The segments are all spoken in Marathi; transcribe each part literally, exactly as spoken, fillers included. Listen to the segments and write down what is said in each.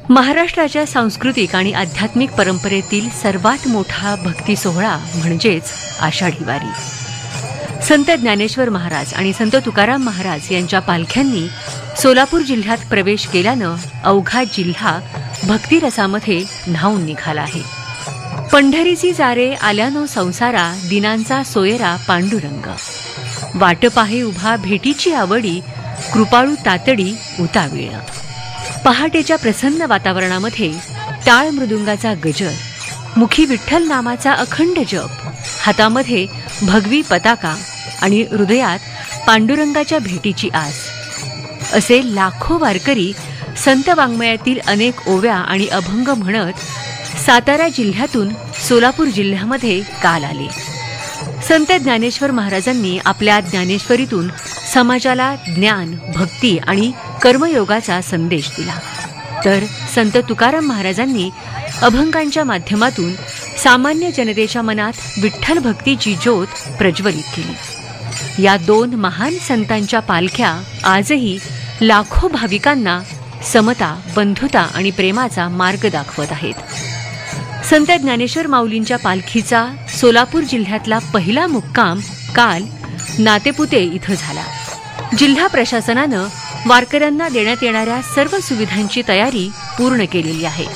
महाराष्ट्राच्या सांस्कृतिक आणि आध्यात्मिक परंपरेतील सर्वात मोठा भक्ती सोहळा म्हणजेच आषाढी वारी. संत ज्ञानेश्वर महाराज आणि संत तुकाराम महाराज यांच्या पालख्यांनी सोलापूर जिल्ह्यात प्रवेश केल्यानं अवघा जिल्हा भक्तिरसामध्ये न्हाऊन निघाला आहे. पंढरीची जारे आल्यानो संसारा, दिनांचा सोयरा पांडुरंग. वाट पाहे उभा भेटीची आवडी, कृपाळू तातडी उतावीळ. पहाटेच्या प्रसन्न वातावरणामध्ये टाळ मृदुंगाचा गजर, मुखी विठ्ठल नामाचा अखंड जप, हातामध्ये भगवी पताका आणि हृदयात पांडुरंगाच्या भेटीची आस, असे लाखो वारकरी संत वाङ्मयातील अनेक ओव्या आणि अभंग म्हणत सातारा जिल्ह्यातून सोलापूर जिल्ह्यामध्ये काल आले. संत ज्ञानेश्वर महाराजांनी आपल्या ज्ञानेश्वरीतून समाजाला ज्ञान, भक्ती आणि कर्मयोगाचा संदेश दिला, तर संत तुकाराम महाराजांनी अभंगांच्या माध्यमातून सामान्य जनतेच्या मनात विठ्ठल भक्तीची ज्योत प्रज्वलित केली. या दोन महान संतांच्या पालख्या आजही लाखो भाविकांना समता, बंधुता आणि प्रेमाचा मार्ग दाखवत आहेत. संत ज्ञानेश्वर माऊलींच्या पालखीचा सोलापूर जिल्ह्यातला पहिला मुक्काम काल नातेपुते इथं झाला. जिल्हा प्रशासनानं वारकऱ्यांना देण्यात येणाऱ्या सर्व सुविधांची तयारी पूर्ण केलेली आहे.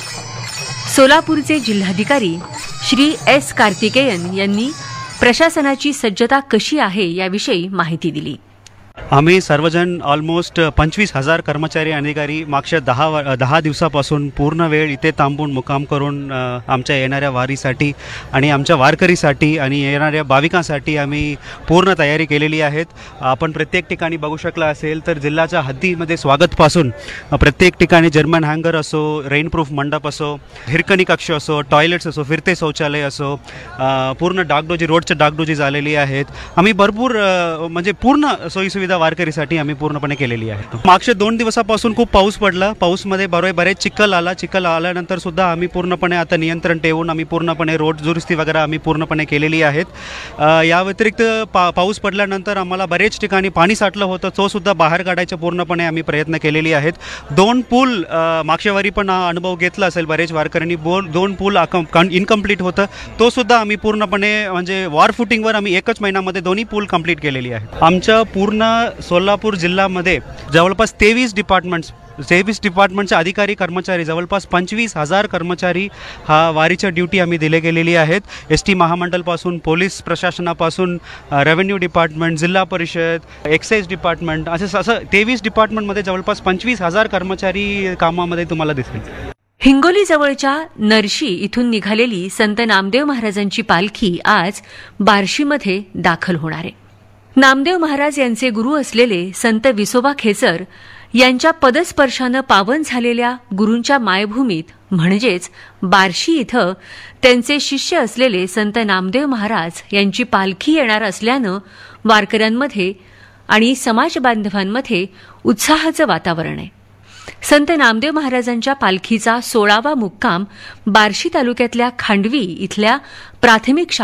सोलापूरचे जिल्हाधिकारी श्री एस कार्तिकेयन यांनी प्रशासनाची सज्जता कशी आहे याविषयी माहिती दिली. आम्ही सर्वजण ऑलमोस्ट पंचवीस हजार कर्मचारी अधिकारी मागच्या दहा दहा दिवसापासून पूर्ण वेळ इथे थांबून मुक्काम करून आमच्या येणाऱ्या वारीसाठी आणि आमच्या वारकरीसाठी आणि येणाऱ्या भाविकांसाठी आम्ही पूर्ण तयारी केलेली आहेत. आपण प्रत्येक ठिकाणी बघू शकला असेल तर जिल्ह्याच्या हद्दीमध्ये स्वागतपासून प्रत्येक ठिकाणी जर्मन हँगर असो, रेनप्रूफ मंडप असो, हिरकणी कक्ष असो, टॉयलेट्स असो, फिरते शौचालय असो, पूर्ण डागडोजी रोडच्या डागडोजी झालेली आहेत. आम्ही भरपूर म्हणजे पूर्ण सोयीसुविधा वारकरीसाठी आम्ही पूर्णपणे केलेली आहे. मागच्या दोन दिवसापासून खूप पाऊस पडला. पाऊसमध्ये बरोबर बरेच चिखल आला. चिखल आल्यानंतर सुद्धा आम्ही पूर्णपणे आता नियंत्रण ठेवून आम्ही पूर्णपणे रोड दुरुस्ती वगैरे आम्ही पूर्णपणे केलेली आहेत. या व्यतिरिक्त पा पाऊस पडल्यानंतर आम्हाला बरेच ठिकाणी पाणी साठलं होतं, तो सुद्धा बाहेर काढायचं पूर्णपणे आम्ही प्रयत्न केलेली आहेत. दोन पूल मागच्या वारी पण अनुभव घेतला असेल बरेच वारकऱ्यांनी, बोल दोन पूल इनकम्प्लीट होतं, तो सुद्धा आम्ही पूर्णपणे म्हणजे वॉर फुटिंगवर आम्ही एकच महिन्यामध्ये दोन्ही पूल कंप्लीट केलेली आहेत. आमच्या पूर्ण सोलापूर जिल्ह्यामध्ये जवळपास तेवीस डिपार्टमेंट्स तेवीस डिपार्टमेंटचे अधिकारी कर्मचारी जवळपास पंचवीस हजार कर्मचारी हा वारीच्या ड्युटी आम्ही दिले गेलेली आहेत. S T महामंडळपासून, police प्रशासनापासून, revenue department, जिल्हा परिषद, एक्साईज डिपार्टमेंट, असं असं तेवीस डिपार्टमेंटमध्ये जवळपास पंचवीस हजार कर्मचारी कामामध्ये तुम्हाला दिसेल. हिंगोली जवळच्या नरशी इथून निघालेली संत नामदेव महाराजांची पालखी आज बार्शीमध्ये दाखल होणार आहे. नामदेव महाराज यांचे गुरु असलेले संत विसोबा खेचर यांच्या पदस्पर्शानं पावन झालेल्या गुरूंच्या मायभूमीत म्हणजेच बार्शी इथं त्यांचे शिष्य असलेले संत नामदेव महाराज यांची पालखी येणार असल्यानं वारकऱ्यांमध्ये आणि समाज बांधवांमध्ये उत्साहाचं वातावरण आहे. संत नामदेव महाराजांच्या पालखीचा सोळावा मुक्काम बार्शी तालुक्यातल्या खांडवी इथल्या प्राथमिक